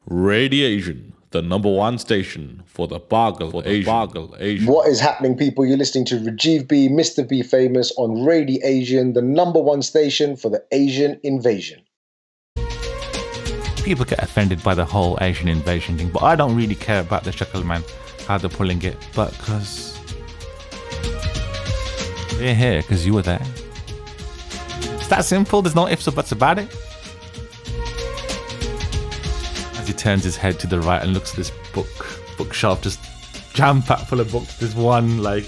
Radiation, the number one station for the Bagal Asian. What is happening, people? You're listening to Rajiv B, Mr. B Famous on Radiation, the number one station for the Asian invasion. People get offended by the whole Asian invasion thing, but I don't really care about the Shakal Man, how they're pulling it, but because we're here, because you were there. It's that simple, there's no ifs or buts about it. As he turns his head to the right and looks at this bookshelf, just jam-packed full of books, there's one, like...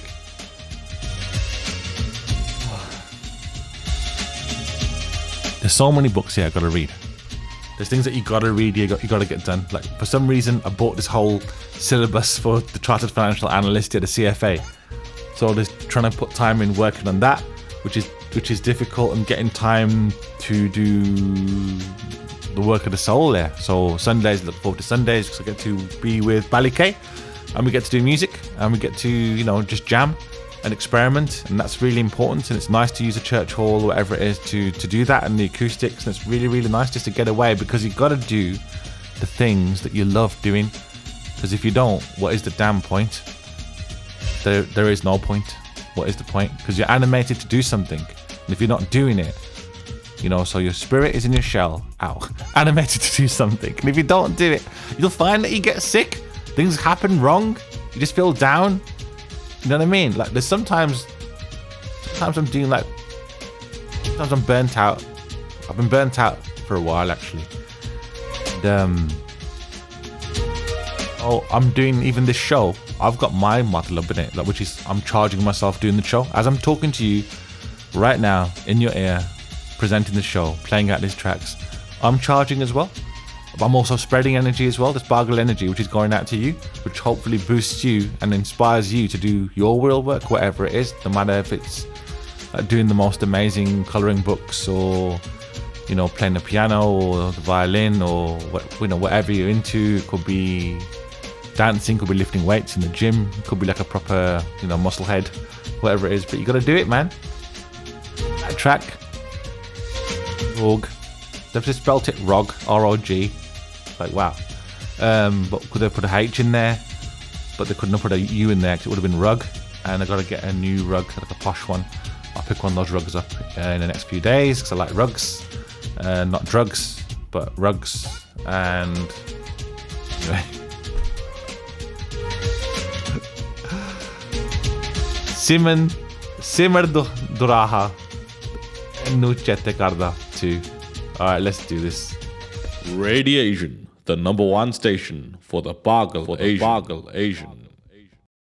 There's so many books here I've got to read. There's things that you gotta read, you gotta get done. Like, for some reason, I bought this whole syllabus for the Chartered Financial Analyst at the CFA. So I'm just trying to put time in working on that, which is difficult, and getting time to do the work of the soul there. So Sundays, look forward to Sundays because I get to be with Ballycay, and we get to do music, and we get to, just jam and experiment, and that's really important. And it's nice to use a church hall or whatever it is to do that, and the acoustics, and it's really, really nice just to get away, because you've got to do the things that you love doing, because if you don't, what is the damn point? There is no point. What is the point? Because you're animated to do something, and if you're not doing it, so your spirit is in your shell, animated to do something, and if you don't do it, you'll find that you get sick, things happen wrong, you just feel down. You know what I mean? Like, there's sometimes I'm doing sometimes I'm burnt out. I've been burnt out for a while, actually. And, I'm doing even this show. I've got my matlab in it, which is I'm charging myself doing the show. As I'm talking to you right now in your ear, presenting the show, playing out these tracks, I'm charging as well. But I'm also spreading energy as well, this Bagal energy, which is going out to you, which hopefully boosts you and inspires you to do your real work, whatever it is, no matter if it's doing the most amazing colouring books, or, playing the piano or the violin, or whatever you're into. It could be dancing, could be lifting weights in the gym, it could be like a proper, muscle head, whatever it is. But you got to do it, man. That track, ROG. They've just spelt it ROG, R-O-G. Like, wow. But could they put a H in there? But they couldn't have put a U in there because it would have been rug. And I got to get a new rug, like a posh one. I'll pick one of those rugs up in the next few days because I like rugs. Not drugs, but rugs. And anyway. Simmer Duraha Nuchete Karda too. Alright, let's do this. Radiation, the number one station for the Bagal Asian.